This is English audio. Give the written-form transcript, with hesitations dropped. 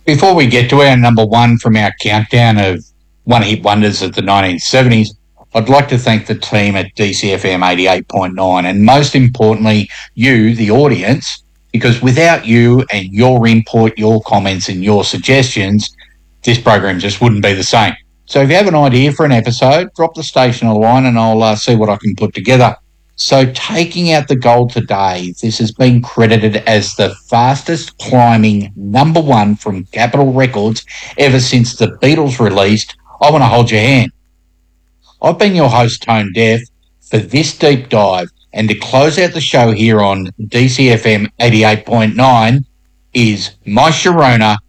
Before we get to our number one from our countdown of one-hit wonders of the 1970s, I'd like to thank the team at DCFM 88.9 and most importantly, you, the audience, because without you and your input, your comments and your suggestions, this program just wouldn't be the same. So if you have an idea for an episode, drop the station a line and I'll see what I can put together. So taking out the gold today, this has been credited as the fastest climbing number one from Capitol Records ever since the Beatles released I Want to Hold Your Hand. I've been your host, Tone Deaf, for this deep dive, and to close out the show here on DCFM 88.9 is My Sharona